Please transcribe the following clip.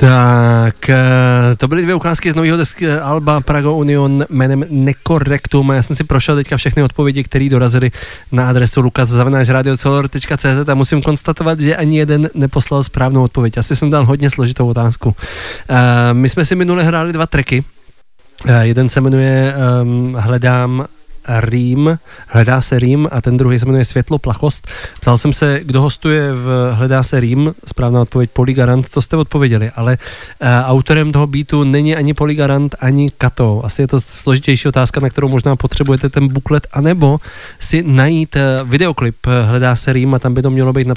Tak, to byly 2 ukázky z nového alba Prago Union jménem Nekorrektum. Já jsem si prošel teďka všechny odpovědi, které dorazily na adresu lukas@radiocolor.cz a musím konstatovat, že ani jeden neposlal správnou odpověď. Asi jsem dal hodně složitou otázku. My jsme si minule hráli 2 tracky. Jeden se jmenuje Hledá se Rým a ten druhý se jmenuje Světlo plachost. Ptal jsem se, kdo hostuje v Hledá se Rým, správná odpověď Polygarant, to jste odpověděli, ale autorem toho beatu není ani Polygarant, ani Kato. Asi je to složitější otázka, na kterou možná potřebujete ten buklet, anebo si najít videoklip Hledá se Rým a tam by to mělo být